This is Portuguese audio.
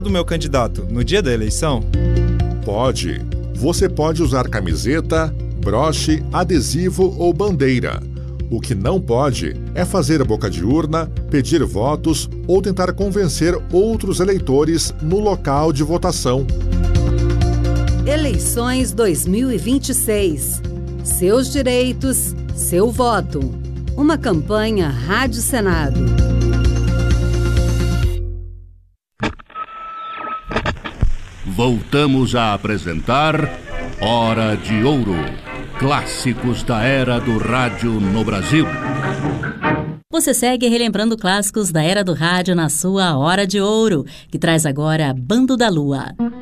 do meu candidato no dia da eleição? Pode. Você pode usar camiseta, broche, adesivo ou bandeira. O que não pode é fazer boca de urna, pedir votos ou tentar convencer outros eleitores no local de votação. Eleições 2026. Seus direitos, seu voto. Uma campanha Rádio Senado. Voltamos a apresentar Hora de Ouro. Clássicos da era do rádio no Brasil. Você segue relembrando clássicos da era do rádio na sua Hora de Ouro, que traz agora Bando da Lua.